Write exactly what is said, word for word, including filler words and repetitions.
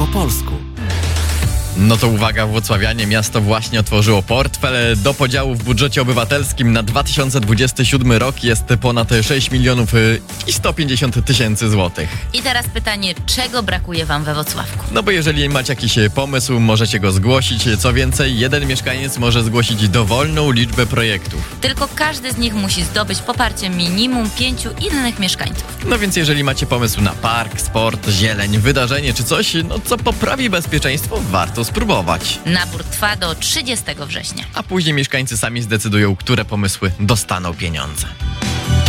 po polsku. No to uwaga, włocławianie, miasto właśnie otworzyło portfel. Do podziału w budżecie obywatelskim na dwa tysiące dwudziesty siódmy rok jest ponad sześć milionów i sto pięćdziesiąt tysięcy złotych. I teraz pytanie, czego brakuje wam we Włocławku? No bo jeżeli macie jakiś pomysł, możecie go zgłosić. Co więcej, jeden mieszkaniec może zgłosić dowolną liczbę projektów. Tylko każdy z nich musi zdobyć poparcie minimum pięciu innych mieszkańców. No więc jeżeli macie pomysł na park, sport, zieleń, wydarzenie czy coś, no co poprawi bezpieczeństwo, warto spróbować. Nabór trwa do trzydziestego września. A później mieszkańcy sami zdecydują, które pomysły dostaną pieniądze.